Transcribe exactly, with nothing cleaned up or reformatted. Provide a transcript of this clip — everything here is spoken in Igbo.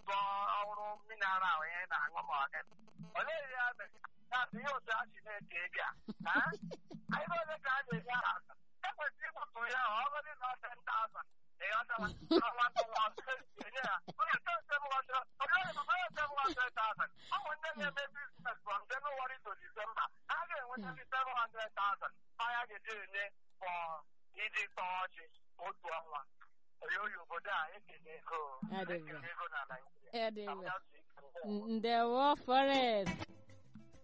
ebe ọhụrụ mineral onye na-aṅụ ma ọga olee ihe ya mere na-asị ihe otu a si na-eke ego a anyị bụ ole ka a ga-enye aha ekwesịrị ịgbụtụ ya ọ bụrụ na ọ ten thousand ịghọtala enye ya onye nke seven hundred onye onye seven hundred thousand ọ bụ ndị na-eme biznes from January to December ha ga-enwetali seven hundred thousand ọya ga-eji enye fọ iji tọọ ọchị otu ọnwa oyoyi obodo a ekene ego ekene ego na Naịjirịa ndewo Forest